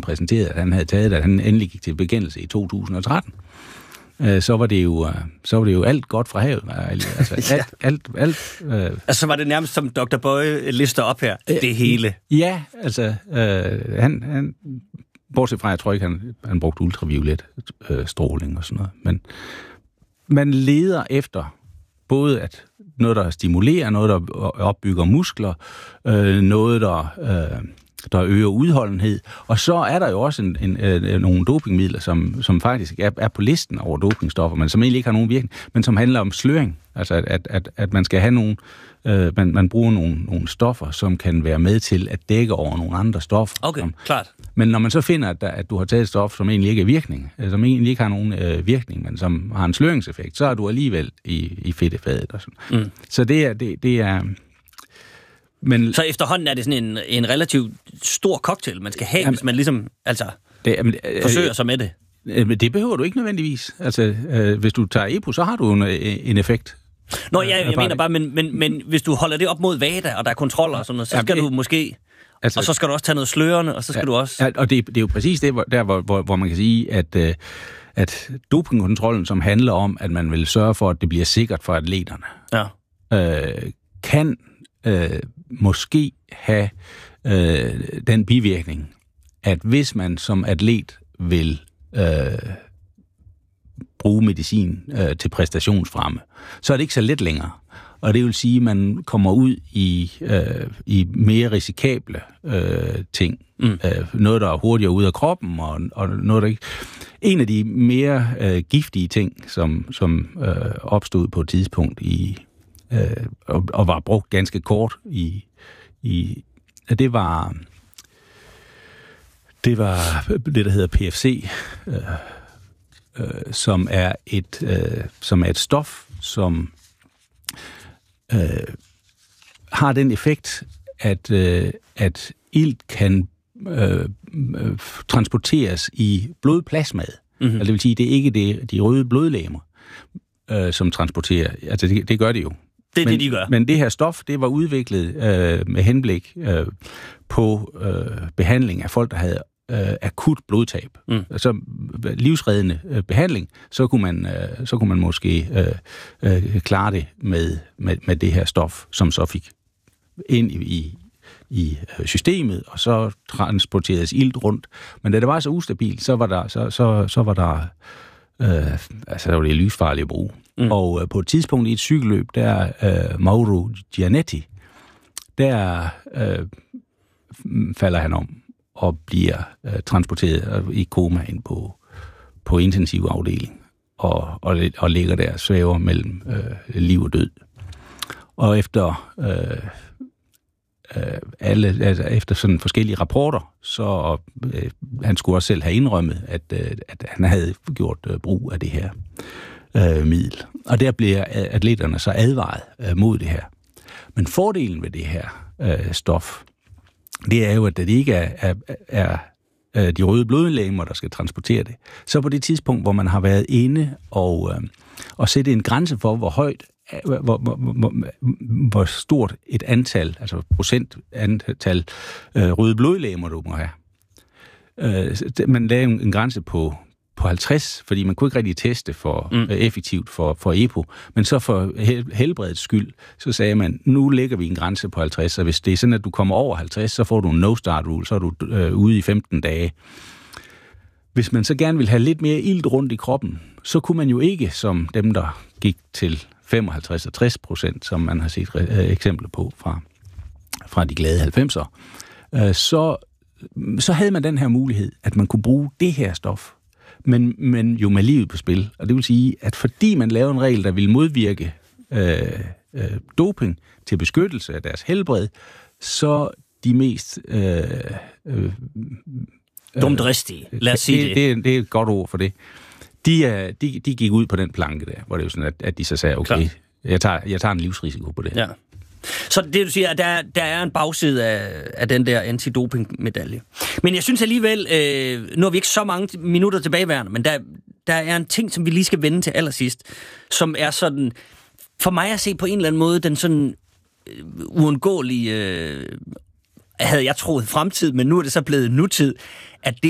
præsenterede, at han havde taget, at han endelig gik til bekendelse i 2013, så var det jo alt godt fra havet. Altså, altså var det nærmest som Dr. Bøje lister op her, det hele. Ja, altså han bortset fra, jeg tror ikke, han brugte ultraviolet stråling og sådan noget, men man leder efter både at noget, der stimulerer, noget, der opbygger muskler, noget, der øger udholdenhed. Og så er der jo også nogle dopingmidler, som faktisk er på listen over dopingstoffer, men som egentlig ikke har nogen virkning, men som handler om sløring. Altså, at man skal have nogle... Man bruger nogle stoffer, som kan være med til at dække over nogle andre stoffer. Okay, klart. Men når man så finder, at du har taget et stof, som egentlig ikke er virkning, som egentlig ikke har nogen virkning, men som har en sløringseffekt, så er du alligevel i fedtefadet og sådan. Mm. Så det er men, så efterhånden er det sådan en relativt stor cocktail, man skal have, hvis man ligesom forsøger sig med det. Det behøver du ikke nødvendigvis. Altså, hvis du tager EPO, så har du en effekt. Nå, jeg mener bare, men hvis du holder det op mod VADA, og der er kontroller og sådan noget, så skal du måske... Altså, og så skal du også tage noget slørende, og så skal du også... Ja, og det er jo præcis det, hvor man kan sige, at dopingkontrollen, som handler om, at man vil sørge for, at det bliver sikkert for atleterne, kan måske have den bivirkning, at hvis man som atlet vil bruge medicin til præstationsfremme, så er det ikke så let længere. Og det vil sige, at man kommer ud i mere risikable ting. Noget, der er hurtigere ud af kroppen, og noget, der ikke... En af de mere giftige ting, som opstod på et tidspunkt og var brugt ganske kort det var det, der hedder PFC, som er et stof, som har den effekt, at ilt kan transporteres i blodplasmaet. Mm-hmm. Altså det vil sige, det er ikke de røde blodlegemer, som transporterer. Altså det gør det jo. Det er det, de gør. Men det her stof, det var udviklet med henblik på behandling af folk, der havde akut blodtab. Altså livsreddende behandling, så kunne man måske klare det med det her stof, som så fik ind i systemet, og så transporteres ilt rundt. Men da det var så ustabilt, så var det livsfarligt at bruge. Og på et tidspunkt i et cykelløb, der Mauro Gianetti, der falder han om og bliver transporteret i koma ind på intensiv afdeling og ligger der og svæver mellem liv og død. Og efter efter sådan forskellige rapporter, så han skulle også selv have indrømmet, at han havde gjort brug af det her middel. Og der bliver atleterne så advaret mod det her. Men fordelen ved det her stof, det er jo, at det ikke er de røde blodlegemer, der skal transportere det. Så på det tidspunkt, hvor man har været inde og sætte en grænse for, hvor højt, hvor stort et antal, altså procentantal røde blodlegemer, du må have. Man lavede en grænse på 50, fordi man kunne ikke rigtig teste effektivt for EPO, men så for helbredets skyld, så sagde man, nu lægger vi en grænse på 50, og hvis det er sådan, at du kommer over 50, så får du en no-start rule, så er du ude i 15 dage. Hvis man så gerne vil have lidt mere ilt rundt i kroppen, så kunne man jo ikke, som dem, der gik til 55 og 60%, som man har set eksempler på fra de glade 90'er, så havde man den her mulighed, at man kunne bruge det her stof, men jo med livet på spil. Og det vil sige, at fordi man lavede en regel, der ville modvirke doping til beskyttelse af deres helbred, så de mest... dumdristige, lad os sige det. Det er et godt ord for det. De gik ud på den planke der, hvor det er jo sådan, at de så sagde, okay, jeg tager en livsrisiko på det. Ja. Så det, du siger, at der er en bagside af den der antidoping-medalje. Men jeg synes alligevel, nu har vi ikke så mange minutter tilbageværende, men der er en ting, som vi lige skal vende til allersidst, som er sådan, for mig at se på en eller anden måde, den sådan uundgåelige, havde jeg troet fremtid, men nu er det så blevet nutid, at det